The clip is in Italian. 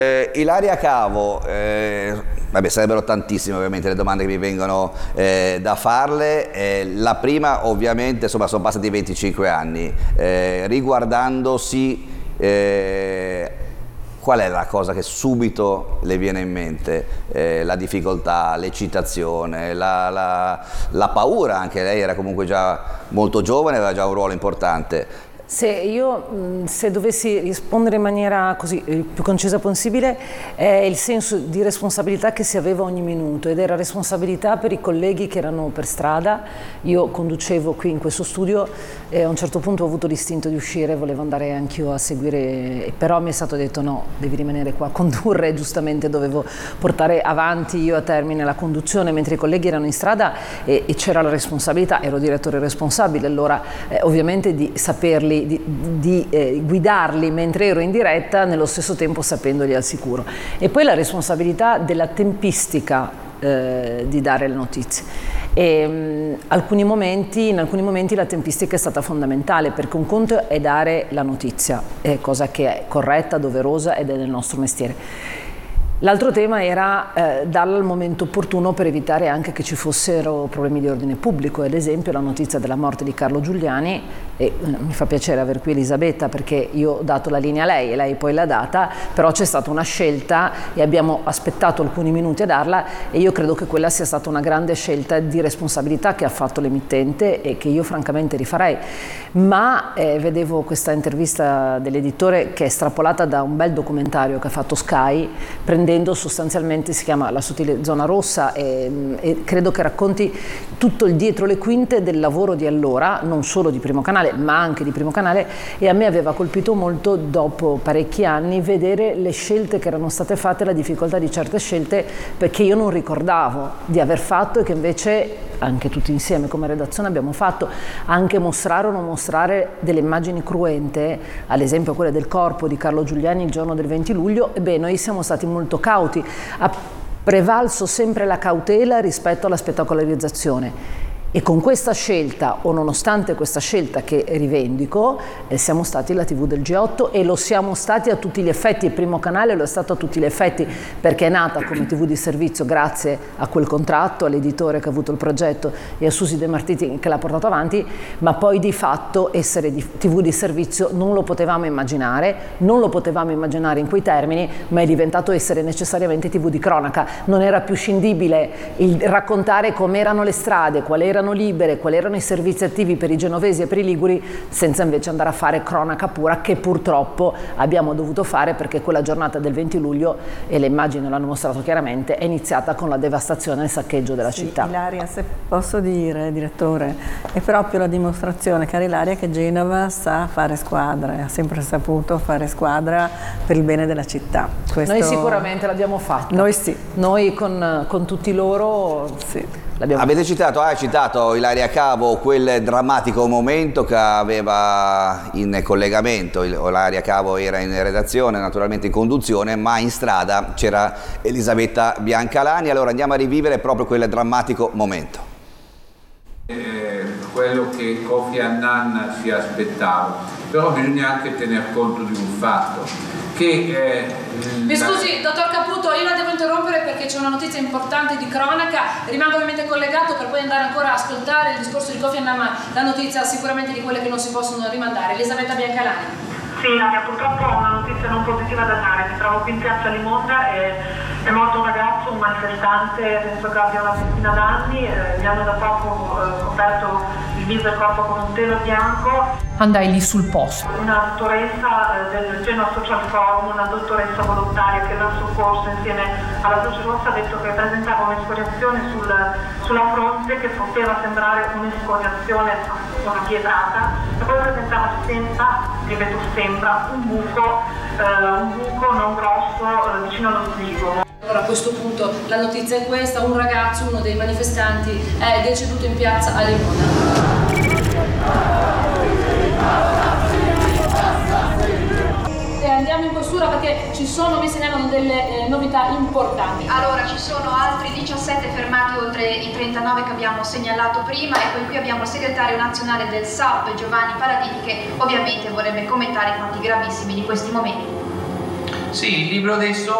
Ilaria Cavo, vabbè, sarebbero tantissime ovviamente le domande che mi vengono da farle. La prima ovviamente, insomma, sono passati 25 anni, riguardandosi qual è la cosa che subito le viene in mente? La difficoltà, l'eccitazione, la paura, anche lei era comunque già molto giovane, aveva già un ruolo importante. Se dovessi rispondere in maniera così più concisa possibile, è il senso di responsabilità che si aveva ogni minuto, ed era responsabilità per i colleghi che erano per strada. Io conducevo qui in questo studio e a un certo punto ho avuto l'istinto di uscire, volevo andare anch'io a seguire, però mi è stato detto no, devi rimanere qua a condurre, e giustamente dovevo portare avanti io a termine la conduzione, mentre i colleghi erano in strada e c'era la responsabilità, ero direttore responsabile, allora ovviamente di saperli, di guidarli mentre ero in diretta, nello stesso tempo sapendoli al sicuro. E poi la responsabilità della tempistica di dare le notizie. E, in alcuni momenti la tempistica è stata fondamentale, perché un conto è dare la notizia, è cosa che è corretta, doverosa ed è del nostro mestiere. L'altro tema era darla al momento opportuno per evitare anche che ci fossero problemi di ordine pubblico, ad esempio la notizia della morte di Carlo Giuliani, e mi fa piacere aver qui Elisabetta perché io ho dato la linea a lei e lei poi l'ha data, però c'è stata una scelta e abbiamo aspettato alcuni minuti a darla, e io credo che quella sia stata una grande scelta di responsabilità che ha fatto l'emittente e che io francamente rifarei. Ma vedevo questa intervista dell'editore che è estrapolata da un bel documentario che ha fatto Sky, prendendo sostanzialmente, si chiama La sottile zona rossa, e credo che racconti tutto il dietro le quinte del lavoro di allora, non solo di Primo Canale ma anche di Primo Canale, e a me aveva colpito molto, dopo parecchi anni, vedere le scelte che erano state fatte, la difficoltà di certe scelte, perché io non ricordavo di aver fatto e che invece anche tutti insieme come redazione abbiamo fatto, anche mostrare o non mostrare delle immagini cruente, ad esempio quelle del corpo di Carlo Giuliani il giorno del 20 luglio, e beh, noi siamo stati molto cauti, ha prevalso sempre la cautela rispetto alla spettacolarizzazione. E con questa scelta, o nonostante questa scelta che rivendico, siamo stati la TV del G8, e lo siamo stati a tutti gli effetti. Il Primo Canale lo è stato a tutti gli effetti, perché è nata come TV di servizio grazie a quel contratto, all'editore che ha avuto il progetto e a Susi De Martiti che l'ha portato avanti, ma poi di fatto essere TV di servizio non lo potevamo immaginare in quei termini, ma è diventato essere necessariamente TV di cronaca. Non era più scindibile il raccontare com'erano le strade, quali erano libere, quali erano i servizi attivi per i genovesi e per i liguri, senza invece andare a fare cronaca pura, che purtroppo abbiamo dovuto fare, perché quella giornata del 20 luglio, e le immagini l'hanno mostrato chiaramente, è iniziata con la devastazione e il saccheggio della città. Ilaria, se posso dire, direttore, è proprio la dimostrazione, cara Ilaria, che Genova sa fare squadra, ha sempre saputo fare squadra per il bene della città. Questo... Noi sicuramente l'abbiamo fatto. Noi sì. Noi con tutti loro sì. Avete citato Ilaria Cavo quel drammatico momento che aveva in collegamento. Ilaria Cavo era in redazione, naturalmente in conduzione, ma in strada c'era Elisabetta Biancalani. Allora andiamo a rivivere proprio quel drammatico momento. Quello che Kofi Annan si aspettava, però bisogna anche tener conto di un fatto. Mi scusi, dottor Caputo, io la devo interrompere perché c'è una notizia importante di cronaca, rimango ovviamente collegato per poi andare ancora a ascoltare il discorso di Kofi Annan, ma la notizia sicuramente di quelle che non si possono rimandare. Elisabetta Biancalani. Sì, Ilaria, purtroppo ho una notizia non positiva da dare. Mi trovo qui in piazza Limonda e è morto un ragazzo, un manifestante, penso che abbia una ventina d'anni, gli hanno da poco coperto il viso e il corpo con un telo bianco. Andai lì sul posto. Una dottoressa del Genoa Social Forum, una dottoressa volontaria che l'ha soccorso insieme alla Croce Rossa, ha detto che presentava un'escoriazione sulla fronte che poteva sembrare un'escoriazione, una pietrata, e poi presentava ripeto sempre, un buco non grosso vicino allo zigomo. Allora a questo punto la notizia è questa: un ragazzo, uno dei manifestanti, è deceduto in piazza a Limona. E andiamo in questura perché mi segnalano delle novità importanti. Allora, ci sono altri 17 fermati oltre i 39 che abbiamo segnalato prima, e poi qui abbiamo il segretario nazionale del SAP, Giovanni Paladini, che ovviamente vorrebbe commentare i fatti gravissimi di questi momenti. Sì, il libro dei sogni